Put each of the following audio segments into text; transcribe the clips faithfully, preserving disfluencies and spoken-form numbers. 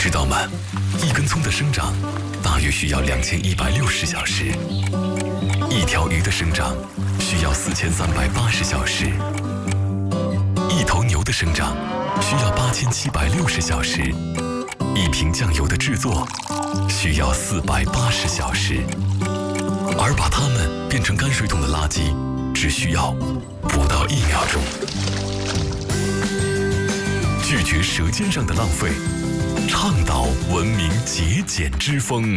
知道吗？一根葱的生长大约需要两千一百六十小时，一条鱼的生长需要四千三百八十小时，一头牛的生长需要八千七百六十小时，一瓶酱油的制作需要四百八十小时，而把它们变成泔水桶的垃圾只需要不到一秒钟。拒绝舌尖上的浪费，倡导文明节俭之风。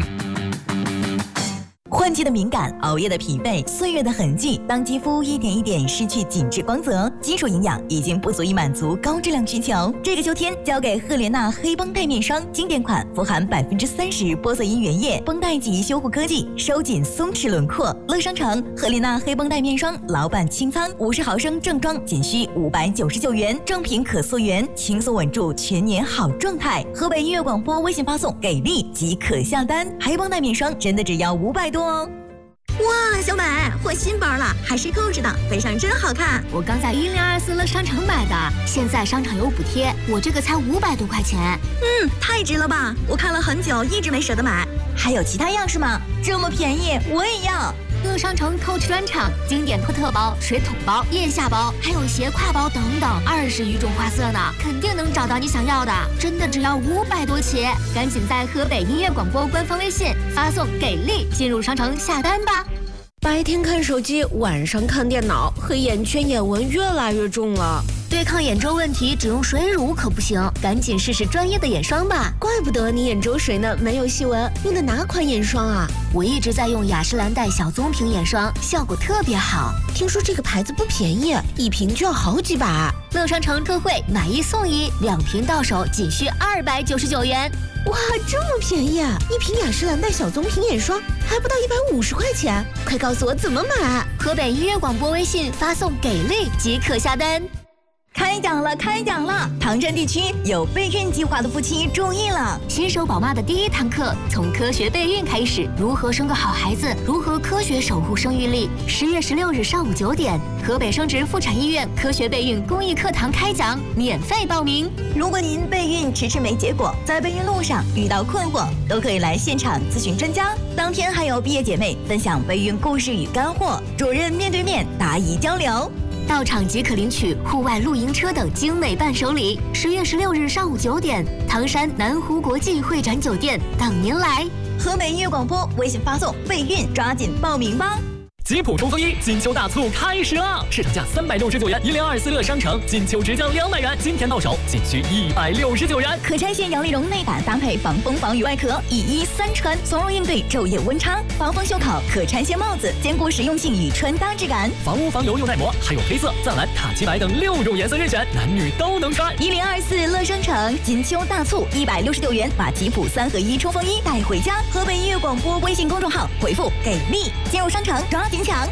换季的敏感，熬夜的疲惫，岁月的痕迹，当肌肤一点一点失去紧致光泽，基础营养已经不足以满足高质量需求。这个秋天交给赫莲娜黑绷带面霜，经典款，富含百分之三十玻色因原液，绷带级修护科技，收紧松弛轮廓。乐商城赫莲娜黑绷带面霜老版清仓，五十毫升正装仅需五百九十九元，正品可溯源，轻松稳住全年好状态。河北音乐广播微信发送给力即可下单，黑绷带面霜真的只要五百多哦。 哇，小美换新包了，还是购置的，背上真好看。 我刚在一零二四乐商城买的，现在商场有补贴，我这个才五百多块钱。 嗯，太值了吧！我看了很久，一直没舍得买。 还有其他样式吗？这么便宜，我也要。 乐商城 Coach 专场，经典托特包、水桶包、腋下包，还有斜挎包等等，二十余种花色呢，肯定能找到你想要的。真的只要五百多起，赶紧在河北音乐广播官方微信发送“给力”进入商城下单吧。 白天看手机，晚上看电脑，黑眼圈、眼纹越来越重了。 对抗眼周问题，只用水乳可不行，赶紧试试专业的眼霜吧。 怪不得你眼周水呢没有细纹，用的哪款眼霜啊？ 我一直在用雅诗兰黛小棕瓶眼霜，效果特别好。 听说这个牌子不便宜，一瓶就要好几百。 乐商城特惠，买一送一，两瓶到手仅需二百九十九元。 哇，这么便宜啊！一瓶雅诗兰黛小棕瓶眼霜还不到一百五十块钱，快告诉我怎么买！ 河北音乐广播微信发送“给力”即可下单。 开讲了，开讲了！唐山地区有备孕计划的夫妻注意了， 新手宝妈的第一堂课，从科学备孕开始，如何生个好孩子，如何科学守护生育力。十月十六日上午九点，河北生殖妇产医院科学备孕公益课堂开讲，免费报名。 如果您备孕迟迟没结果，在备孕路上遇到困惑，都可以来现场咨询专家。当天还有毕业姐妹分享备孕故事与干货，主任面对面答疑交流。 到场即可领取户外露营车等精美伴手礼。十月十六日上午九点，唐山南湖国际会展酒店等您来。 河北音乐广播微信发送备孕，抓紧报名吧。 吉普冲锋衣金秋大促开始了，市场价三百六十九元，一零二四乐商城金秋直降两百元，今天到手仅需一百六十九元。 可拆卸摇粒绒内胆搭配防风防雨外壳，以一三穿，从容应对昼夜温差。防风袖口，可拆卸帽子，兼顾实用性与穿搭质感。 防污防油又耐磨，还有黑色、藏蓝、卡其白等六种颜色任选，男女都能穿。 一零二四乐商城金秋大促，一百六十九元，把吉普三合一冲锋衣带回家。河北音乐广播微信公众号回复“给力”，进入商城抓紧抢。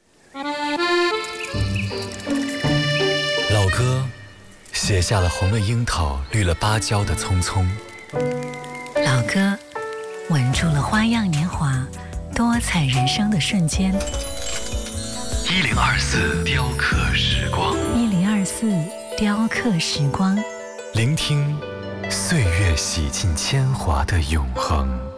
老歌写下了红了樱桃绿了芭蕉的匆匆， 老歌吻住了花样年华多彩人生的瞬间。 一零二四雕刻时光， 一零二四雕刻时光， 聆听岁月洗尽铅华的永恒。